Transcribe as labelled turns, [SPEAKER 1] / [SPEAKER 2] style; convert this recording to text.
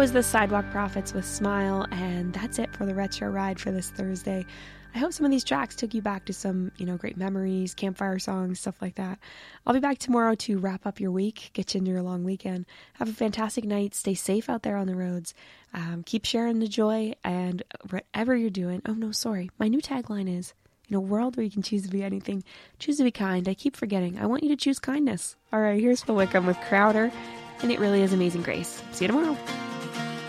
[SPEAKER 1] was the Sidewalk Prophets with Smile, and that's it for the Retro Ride for this Thursday. I hope some of these tracks took you back to some, great memories, campfire songs, stuff like that. I'll be back tomorrow to wrap up your week, get you into your long weekend. Have a fantastic night. Stay safe out there on the roads. Keep sharing the joy, and whatever you're doing. Oh, no, sorry. My new tagline is, in a world where you can choose to be anything, choose to be kind. I keep forgetting. I want you to choose kindness. All right, here's Phil Wickham with Crowder, and It Really Is Amazing Grace. See you tomorrow.